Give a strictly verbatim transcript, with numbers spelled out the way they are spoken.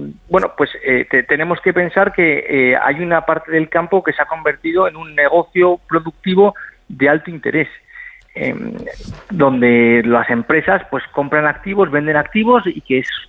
bueno, pues eh, te, tenemos que pensar que eh, hay una parte del campo que se ha convertido en un negocio productivo de alto interés, eh, donde las empresas pues compran activos, venden activos y que es